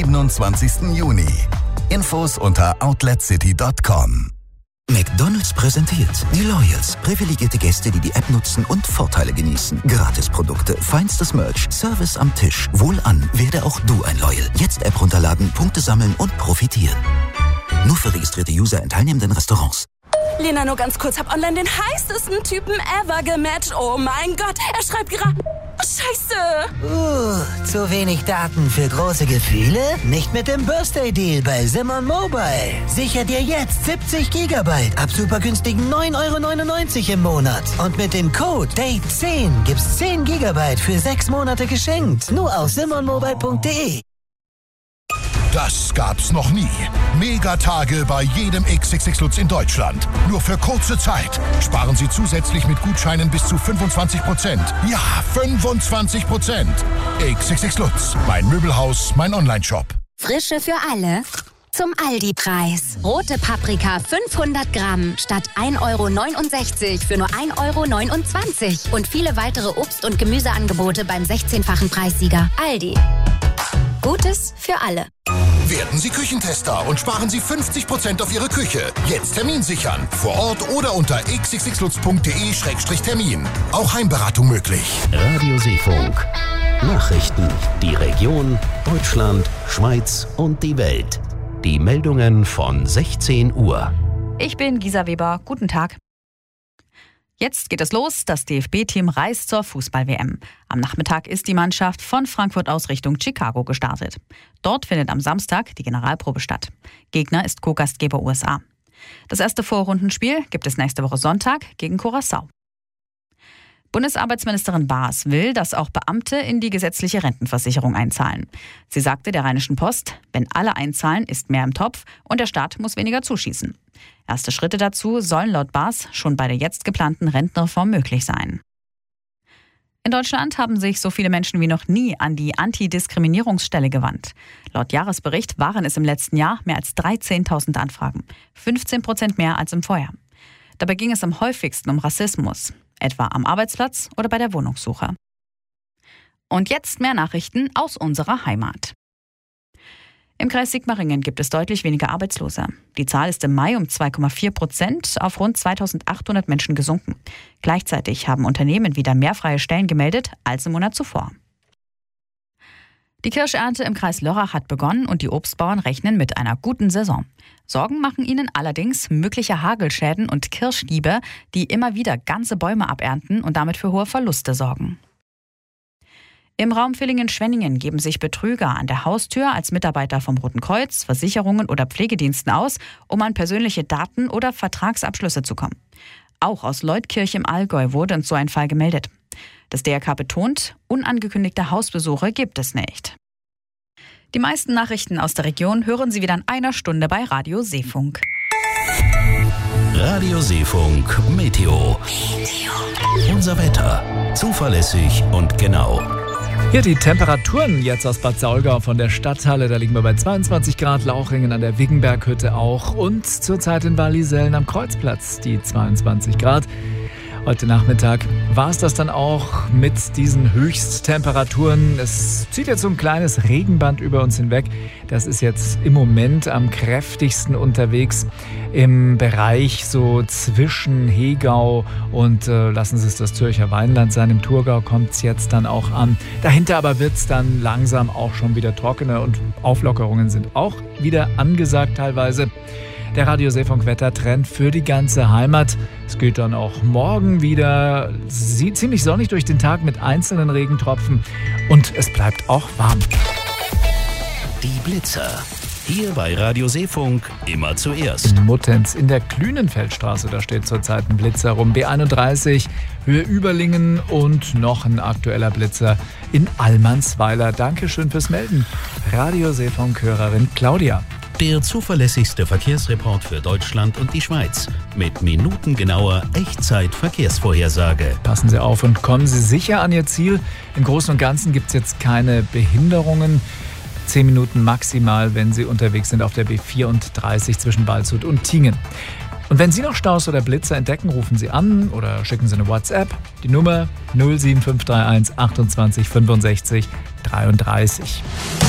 27. Juni. Infos unter outletcity.com. McDonald's präsentiert die Loyals. Privilegierte Gäste, die die App nutzen und Vorteile genießen. Gratisprodukte, feinstes Merch, Service am Tisch. Wohlan, werde auch du ein Loyal. Jetzt App runterladen, Punkte sammeln und profitieren. Nur für registrierte User in teilnehmenden Restaurants. Lena, nur ganz kurz, hab online den heißesten Typen ever gematcht. Oh mein Gott, er schreibt gerade... Scheiße! Zu wenig Daten für große Gefühle? Nicht mit dem Birthday-Deal bei Simon Mobile. Sicher dir jetzt 70 GB ab super günstigen 9,99 € im Monat. Und mit dem Code DATE10 gibt's 10 GB für 6 Monate geschenkt. Nur auf simonmobile.de. Das gab's noch nie. Megatage bei jedem XXX Lutz in Deutschland. Nur für kurze Zeit. Sparen Sie zusätzlich mit Gutscheinen bis zu 25%. Ja, 25%. XXX Lutz. Mein Möbelhaus, mein Onlineshop. Frische für alle. Zum Aldi-Preis. Rote Paprika 500 Gramm statt 1,69 € für nur 1,29 €. Und viele weitere Obst- und Gemüseangebote beim 16-fachen Preissieger. Aldi. Gutes für alle. Werden Sie Küchentester und sparen Sie 50% auf Ihre Küche. Jetzt Termin sichern. Vor Ort oder unter xxxlutz.de/termin. Auch Heimberatung möglich. Radio Seefunk. Nachrichten. Die Region, Deutschland, Schweiz und die Welt. Die Meldungen von 16 Uhr. Ich bin Gisa Weber. Guten Tag. Jetzt geht es los. Das DFB-Team reist zur Fußball-WM. Am Nachmittag ist die Mannschaft von Frankfurt aus Richtung Chicago gestartet. Dort findet am Samstag die Generalprobe statt. Gegner ist Co-Gastgeber USA. Das erste Vorrundenspiel gibt es nächste Woche Sonntag gegen Curaçao. Bundesarbeitsministerin Baas will, dass auch Beamte in die gesetzliche Rentenversicherung einzahlen. Sie sagte der Rheinischen Post, wenn alle einzahlen, ist mehr im Topf und der Staat muss weniger zuschießen. Erste Schritte dazu sollen laut Baas schon bei der jetzt geplanten Rentenreform möglich sein. In Deutschland haben sich so viele Menschen wie noch nie an die Antidiskriminierungsstelle gewandt. Laut Jahresbericht waren es im letzten Jahr mehr als 13.000 Anfragen, 15% mehr als im Vorjahr. Dabei ging es am häufigsten um Rassismus, etwa am Arbeitsplatz oder bei der Wohnungssuche. Und jetzt mehr Nachrichten aus unserer Heimat. Im Kreis Sigmaringen gibt es deutlich weniger Arbeitslose. Die Zahl ist im Mai um 2,4% auf rund 2.800 Menschen gesunken. Gleichzeitig haben Unternehmen wieder mehr freie Stellen gemeldet als im Monat zuvor. Die Kirschernte im Kreis Lörrach hat begonnen und die Obstbauern rechnen mit einer guten Saison. Sorgen machen ihnen allerdings mögliche Hagelschäden und Kirschdiebe, die immer wieder ganze Bäume abernten und damit für hohe Verluste sorgen. Im Raum Villingen-Schwenningen geben sich Betrüger an der Haustür als Mitarbeiter vom Roten Kreuz, Versicherungen oder Pflegediensten aus, um an persönliche Daten oder Vertragsabschlüsse zu kommen. Auch aus Leutkirch im Allgäu wurde uns so ein Fall gemeldet. Das DRK betont, unangekündigte Hausbesuche gibt es nicht. Die meisten Nachrichten aus der Region hören Sie wieder in einer Stunde bei Radio Seefunk. Radio Seefunk Meteo. Unser Wetter. Zuverlässig und genau. Hier die Temperaturen jetzt aus Bad Saulgau von der Stadthalle. Da liegen wir bei 22 Grad, Lauchringen an der Wiggenberghütte auch. Und zurzeit in Wallisellen am Kreuzplatz die 22 Grad. Heute Nachmittag war es das dann auch mit diesen Höchsttemperaturen. Es zieht jetzt so ein kleines Regenband über uns hinweg. Das ist jetzt im Moment am kräftigsten unterwegs im Bereich so zwischen Hegau und lassen Sie es das Zürcher Weinland sein. Im Thurgau kommt es jetzt dann auch an. Dahinter aber wird es dann langsam auch schon wieder trockener und Auflockerungen sind auch wieder angesagt teilweise. Der Radio Seefunk Wettertrend für die ganze Heimat. Es geht dann auch morgen wieder ziemlich sonnig durch den Tag mit einzelnen Regentropfen und es bleibt auch warm. Die Blitzer. Hier bei Radio Seefunk immer zuerst. In Muttenz in der Klünenfeldstraße, da steht zurzeit ein Blitzer rum. B31, Höhe Überlingen und noch ein aktueller Blitzer in Allmannsweiler. Dankeschön fürs Melden. Radio Seefunk-Hörerin Claudia. Der zuverlässigste Verkehrsreport für Deutschland und die Schweiz. Mit minutengenauer Echtzeit-Verkehrsvorhersage. Passen Sie auf und kommen Sie sicher an Ihr Ziel. Im Großen und Ganzen gibt es jetzt keine Behinderungen. 10 Minuten maximal, wenn Sie unterwegs sind auf der B34 zwischen Waldshut und Tingen. Und wenn Sie noch Staus oder Blitzer entdecken, rufen Sie an oder schicken Sie eine WhatsApp. Die Nummer 07531 28 65 33.